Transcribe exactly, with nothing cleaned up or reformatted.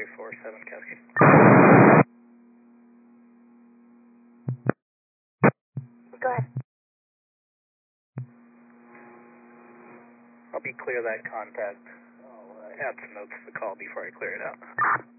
three four seven Cascade. Go ahead. I'll be clear that contact. I'll uh, add some notes to the call before I clear it out.